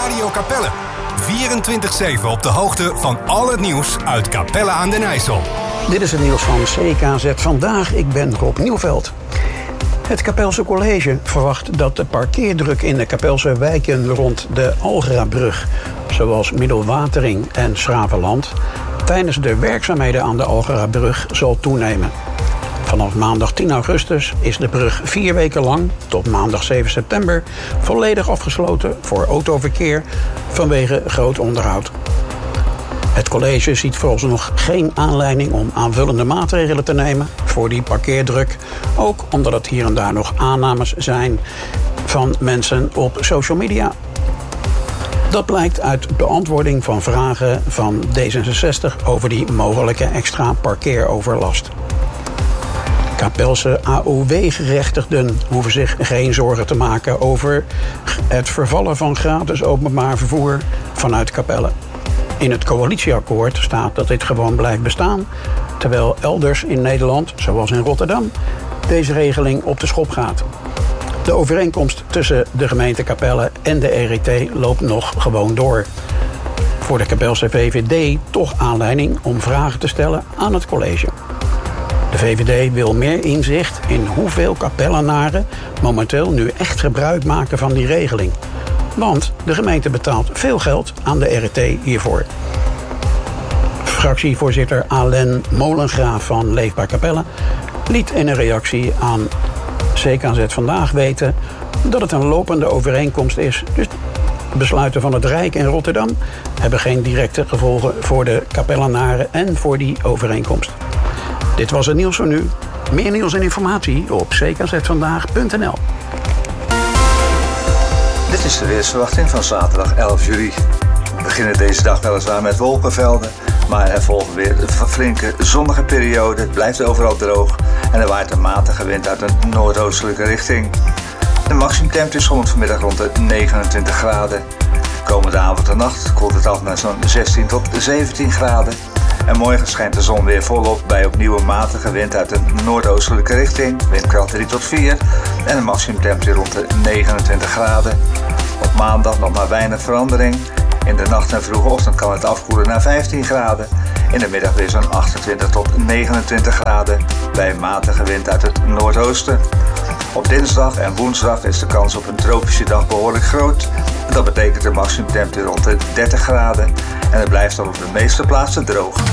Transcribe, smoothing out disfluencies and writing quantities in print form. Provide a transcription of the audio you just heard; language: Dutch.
Radio Capelle. 24/7 op de hoogte van al het nieuws uit Capelle aan den IJssel. Dit is het nieuws van CKZ Vandaag. Ik ben Rob Nieuwveld. Het Capelse College verwacht dat de parkeerdruk in de Capelse wijken rond de Algerabrug, zoals Middelwatering en Schravenland, tijdens de werkzaamheden aan de Algerabrug zal toenemen. Vanaf maandag 10 augustus is de brug 4 weken lang, tot maandag 7 september, volledig afgesloten voor autoverkeer vanwege groot onderhoud. Het college ziet vooralsnog geen aanleiding om aanvullende maatregelen te nemen voor die parkeerdruk. Ook omdat het hier en daar nog aannames zijn van mensen op social media. Dat blijkt uit beantwoording van vragen van D66 over die mogelijke extra parkeeroverlast. Capelse AOW-gerechtigden hoeven zich geen zorgen te maken over het vervallen van gratis openbaar vervoer vanuit Capelle. In het coalitieakkoord staat dat dit gewoon blijft bestaan, terwijl elders in Nederland, zoals in Rotterdam, deze regeling op de schop gaat. De overeenkomst tussen de gemeente Capelle en de RET loopt nog gewoon door. Voor de Capelse VVD toch aanleiding om vragen te stellen aan het college. De VVD wil meer inzicht in hoeveel Capellenaren momenteel nu echt gebruik maken van die regeling. Want de gemeente betaalt veel geld aan de RET hiervoor. Fractievoorzitter Alain Molengraaf van Leefbaar Capelle liet in een reactie aan CKZ Vandaag weten dat het een lopende overeenkomst is. Dus besluiten van het Rijk en Rotterdam hebben geen directe gevolgen voor de Capellenaren en voor die overeenkomst. Dit was het nieuws voor nu. Meer nieuws en informatie op ckzvandaag.nl. Dit is de weersverwachting van zaterdag 11 juli. We beginnen deze dag weliswaar met wolkenvelden, maar er volgen weer een flinke zonnige periode. Het blijft overal droog en er waait een matige wind uit een noordoostelijke richting. De maximumtemperatuur komt vanmiddag rond de 29 graden. Komende avond en nacht koelt het af naar zo'n 16 tot 17 graden. En morgen schijnt de zon weer volop bij opnieuw een matige wind uit een noordoostelijke richting, windkracht 3 tot 4 en een maximumtemperatuur rond de 29 graden. Op maandag nog maar weinig verandering. In de nacht en vroege ochtend kan het afkoelen naar 15 graden. In de middag weer zo'n 28 tot 29 graden bij een matige wind uit het noordoosten. Op dinsdag en woensdag is de kans op een tropische dag behoorlijk groot. Dat betekent een maximumtemperatuur rond de 30 graden en het blijft dan op de meeste plaatsen droog.